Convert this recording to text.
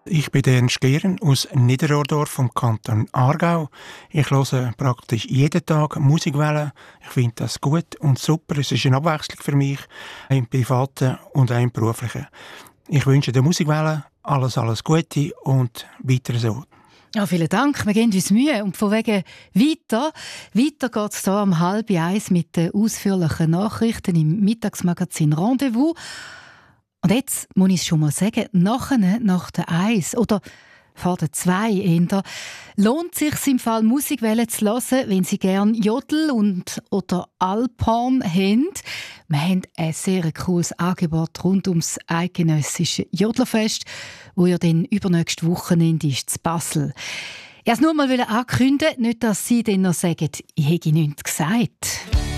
Ich bin Ernst Gehren aus Niederordorf vom Kanton Aargau. Ich höre praktisch jeden Tag Musikwellen. Ich finde das gut und super. Es ist eine Abwechslung für mich, im Privaten und auch im Beruflichen. Ich wünsche der Musikwellen alles Gute und weiter so. Ja, vielen Dank. Wir geben uns Mühe. Und von wegen weiter. Weiter geht es hier um 12:30 mit den ausführlichen Nachrichten im Mittagsmagazin Rendezvous. Und jetzt muss ich es schon mal sagen, nach der 1 oder vor der 2 eher, lohnt es sich im Fall Musikwellen zu hören, wenn Sie gerne Jodel oder Alphorn haben. Wir haben ein sehr cooles Angebot rund ums eidgenössische Jodlerfest, wo ja dann übernächstes Wochenende ist zu Basel. Ich wollte es nur mal ankündigen, nicht, dass Sie dann noch sagen, ich hätte nichts gesagt.